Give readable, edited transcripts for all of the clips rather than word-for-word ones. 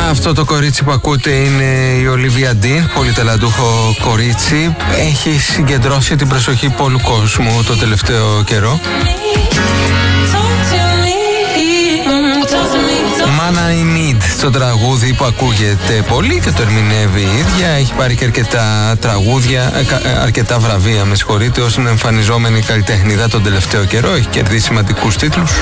Αυτό το κορίτσι που ακούτε είναι η Ολίβια Ντίν, πολύ ταλαντούχο κορίτσι. Έχει συγκεντρώσει την προσοχή πολλού κόσμου το τελευταίο καιρό. Mana I Need, το τραγούδι που ακούγεται πολύ και το ερμηνεύει η ίδια. Έχει πάρει και αρκετά τραγούδια, αρκετά βραβεία, με συγχωρείτε, ως εμφανιζόμενη καλλιτεχνίδα τον τελευταίο καιρό. Έχει κερδίσει σημαντικούς τίτλους.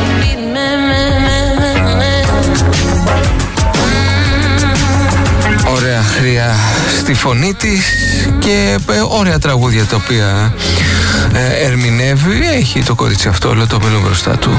Ωραία χρειά στη φωνή της και ωραία τραγούδια τα οποία ερμηνεύει. Έχει το κορίτσι αυτό όλο το μέλλον μπροστά του.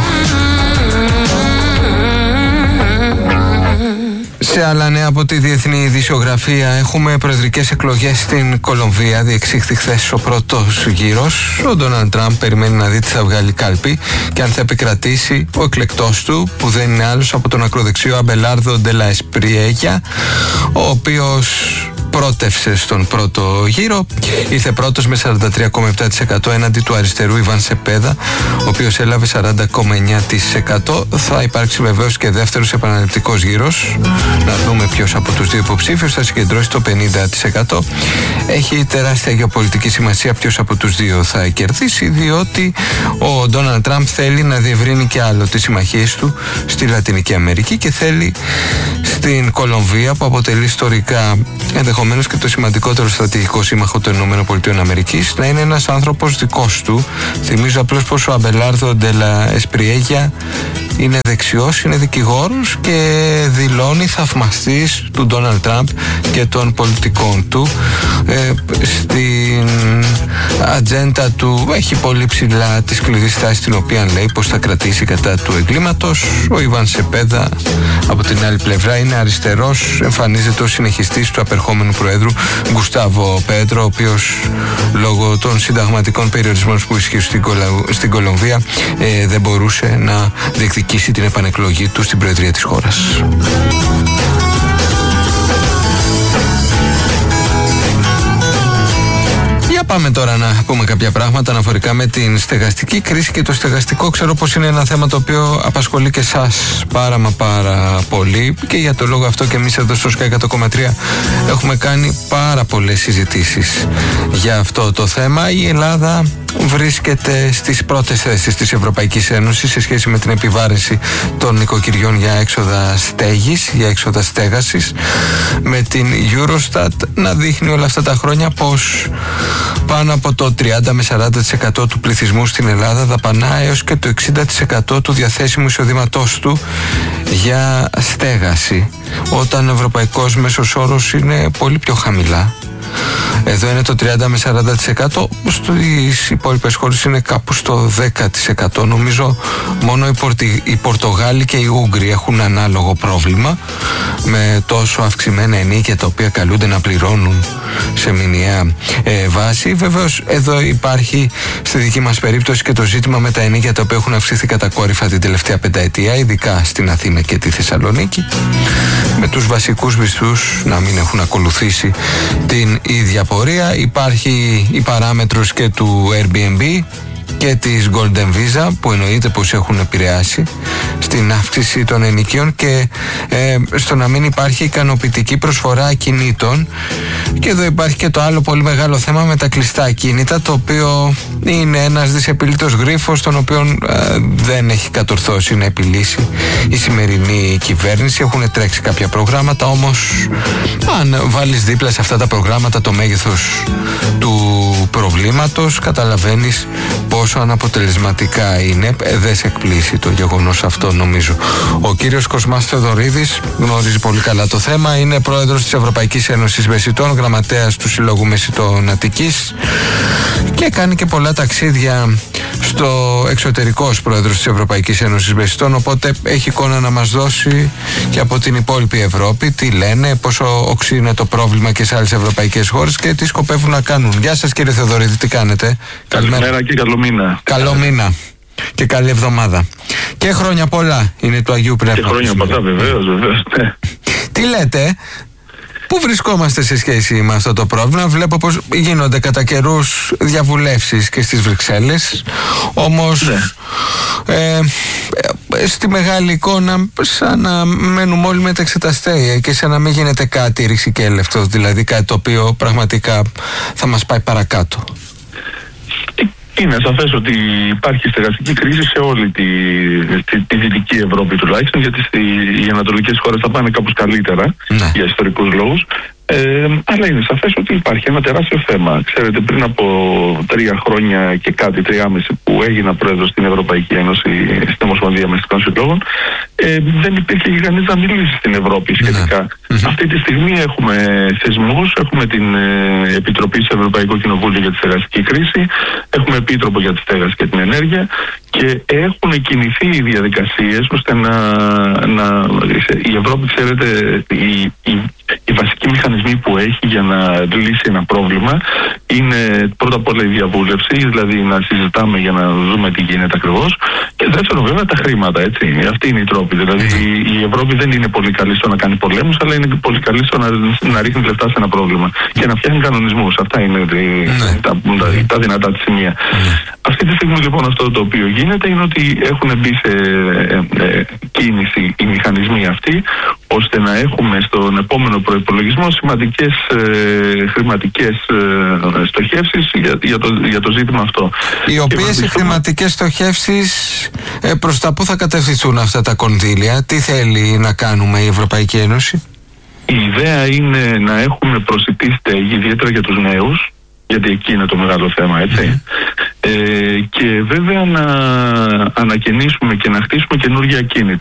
Σε άλλα νέα από τη διεθνή ειδησιογραφία, έχουμε προεδρικές εκλογές στην Κολομβία. Διεξήχθη χθες ο πρώτος γύρος. Ο Ντόναλντ Τραμπ περιμένει να δει τι θα βγάλει κάλπη και αν θα επικρατήσει ο εκλεκτός του, που δεν είναι άλλος από τον ακροδεξιό Αμπελάρδο Ντε λα Εσπριέγια, ο οποίος πρότευσε στον πρώτο γύρο. Ήρθε πρώτος με 43,7% έναντι του αριστερού Ιβάν Σεπέδα, ο οποίος έλαβε 40,9%. Θα υπάρξει βεβαίως και δεύτερος επαναληπτικός γύρος. Να δούμε ποιος από τους δύο υποψήφιους θα συγκεντρώσει το 50%. Έχει τεράστια γεωπολιτική σημασία ποιος από τους δύο θα κερδίσει, διότι ο Ντόναλντ Τραμπ θέλει να διευρύνει και άλλο τις συμμαχίες του στη Λατινική Αμερική και θέλει στην Κολομβία, που αποτελεί ιστορικά ενδεχομένως και το σημαντικότερο στρατηγικό σύμμαχο των ΗΠΑ, να είναι ένας άνθρωπος δικός του. Θυμίζω απλώς πως ο Αμπελάρδο Ντε λα Εσπριέγια είναι δεξιός, είναι δικηγόρος και δηλώνει θαυμαστής του Ντόναλντ Τραμπ και των πολιτικών του. Στην ατζέντα του έχει πολύ ψηλά τη σκληρή στάση, την οποία λέει πως θα κρατήσει κατά του εγκλήματος. Ο Ιβάν Σεπέδα από την άλλη πλευρά είναι αριστερός, εμφανίζεται ως συνεχιστής του απερχόμενου Προέδρου Γκουστάβο Πέτρο, ο οποίος λόγω των συνταγματικών περιορισμών που ισχύουν στην Κολομβία δεν μπορούσε να διεκδικήσει την επανεκλογή του στην Προεδρία της χώρας. Πάμε τώρα να πούμε κάποια πράγματα αναφορικά με την στεγαστική κρίση και το στεγαστικό. Ξέρω πως είναι ένα θέμα το οποίο απασχολεί και εσάς πάρα πολύ, και για το λόγο αυτό και εμείς εδώ στο Sky 100,3 έχουμε κάνει πάρα πολλές συζητήσεις για αυτό το θέμα. Η Ελλάδα βρίσκεται στις πρώτες θέσεις της Ευρωπαϊκής Ένωσης σε σχέση με την επιβάρυνση των νοικοκυριών για έξοδα στέγης, για έξοδα στέγασης, με την Eurostat να δείχνει όλα αυτά τα χρόνια πως πάνω από το 30 με 40% του πληθυσμού στην Ελλάδα δαπανά έως και το 60% του διαθέσιμου εισοδήματός του για στέγαση, όταν ο ευρωπαϊκός μέσος όρος είναι πολύ πιο χαμηλά. Εδώ είναι το 30 με 40%, στις υπόλοιπες χώρες είναι κάπου στο 10%. Νομίζω μόνο οι Πορτογάλοι και οι Ούγγροι έχουν ανάλογο πρόβλημα, με τόσο αυξημένα ενίκια τα οποία καλούνται να πληρώνουν σε μηνιαία βάση. Βεβαίως εδώ υπάρχει στη δική μας περίπτωση και το ζήτημα με τα ενίκια τα οποία έχουν αυξηθεί κατακόρυφα την τελευταία πενταετία, ειδικά στην Αθήνα και τη Θεσσαλονίκη, με τους βασικούς μισθούς να μην έχουν ακολουθήσει την ίδια πορεία. Υπάρχει η παράμετρος και του Airbnb και της Golden Visa, που εννοείται πως έχουν επηρεάσει στην αύξηση των ενοικίων και στο να μην υπάρχει ικανοποιητική προσφορά ακινήτων. Και εδώ υπάρχει και το άλλο πολύ μεγάλο θέμα με τα κλειστά ακίνητα, το οποίο είναι ένας δυσεπίλητος γρίφος, τον οποίο δεν έχει κατορθώσει να επιλύσει η σημερινή κυβέρνηση. Έχουν τρέξει κάποια προγράμματα, όμως αν βάλεις δίπλα σε αυτά τα προγράμματα το μέγεθος του προβλήματος, καταλαβαίνεις πόσο αναποτελεσματικά είναι. Δεν σε εκπλήσει το γεγονός αυτό, νομίζω. Ο κύριος Κοσμάς Θεοδωρίδης γνωρίζει πολύ καλά το θέμα. Είναι πρόεδρος της Ευρωπαϊκής Ένωσης Μεσιτών, γραμματέας του Συλλόγου Μεσιτών Αττικής και κάνει και πολλά ταξίδια στο εξωτερικό ως πρόεδρος της Ευρωπαϊκής Ένωσης Μεσιτών, οπότε έχει εικόνα να μας δώσει και από την υπόλοιπη Ευρώπη τι λένε, πόσο οξύ είναι το πρόβλημα και σε άλλες ευρωπαϊκές χώρες και τι σκοπεύουν να κάνουν. Γεια σας κύριε Θεοδωρίδη, τι κάνετε? Καλημέρα και καλό μήνα. Καλό μήνα και καλή εβδομάδα. Και χρόνια πολλά είναι του Αγίου Πνεύματος. Και χρόνια πολλά, βεβαίως. Τι λέτε? Πού βρισκόμαστε σε σχέση με αυτό το πρόβλημα? Βλέπω πως γίνονται κατά καιρούς διαβουλεύσεις και στις Βρυξέλλες, όμως στη μεγάλη εικόνα σαν να μένουμε όλοι μεταξεταστέοι και σαν να μην γίνεται κάτι ρηξικέλευτο, δηλαδή κάτι το οποίο πραγματικά θα μας πάει παρακάτω. Είναι σαφές ότι υπάρχει στεγαστική κρίση σε όλη τη Δυτική Ευρώπη τουλάχιστον, γιατί οι ανατολικές χώρες θα πάνε κάπως καλύτερα για ιστορικούς λόγους. Αλλά είναι σαφές ότι υπάρχει ένα τεράστιο θέμα. Ξέρετε, πριν από 3 χρόνια και κάτι, 3,5 που έγινα πρόεδρος στην Ευρωπαϊκή Ένωση, στην Ομοσπονδία Μεστικών Συλλόγων, δεν υπήρχε κανείς να μιλήσει στην Ευρώπη σχετικά. Αυτή τη στιγμή έχουμε θεσμούς, έχουμε την Επιτροπή στο Ευρωπαϊκό Κοινοβούλιο για τη στεγαστική κρίση, έχουμε Επίτροπο για τη στέγαση και την ενέργεια και έχουν κινηθεί οι διαδικασίες ώστε η Ευρώπη, ξέρετε, οι βασικοί μηχανισμοί που έχει για να λύσει ένα πρόβλημα είναι πρώτα απ' όλα η διαβούλευση, δηλαδή να συζητάμε για να δούμε τι γίνεται ακριβώς, και δεύτερον βέβαια τα χρήματα, έτσι. Αυτή είναι η τρόπη. Δηλαδή η Ευρώπη δεν είναι πολύ καλή στο να κάνει πολέμους, αλλά είναι πολύ καλή στο να ρίχνει λεφτά σε ένα πρόβλημα και να φτιάχνει κανονισμούς. Αυτά είναι τα δυνατά της σημεία. Αυτή τη στιγμή λοιπόν αυτό το οποίο γίνεται είναι ότι έχουν μπει σε κίνηση οι μηχανισμοί αυτοί, ώστε να έχουμε στον επόμενο προϋπολογισμό σημαντικές χρηματικές στοχεύσεις για το ζήτημα αυτό. Οι οποίες οι χρηματικές στοχεύσεις προς τα πού θα κατευθυνθούν αυτά τα κονδύλια? Τι θέλει να κάνουμε η Ευρωπαϊκή Ένωση? Η ιδέα είναι να έχουμε προσιτή στέγη, ιδιαίτερα για τους νέους, γιατί εκεί είναι το μεγάλο θέμα, έτσι. Και βέβαια να ανακαινήσουμε και να χτίσουμε καινούργια ακίνητα.